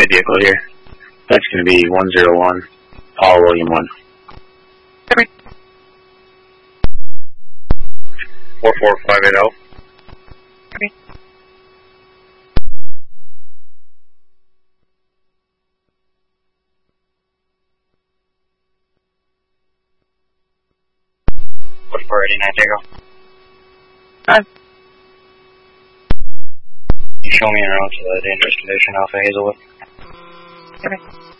my vehicle here. That's going to be 101, Paul William 1. Okay. 44580. Okay. What's 489 Tango? You show me around to the dangerous condition off of Hazelwood. Okay.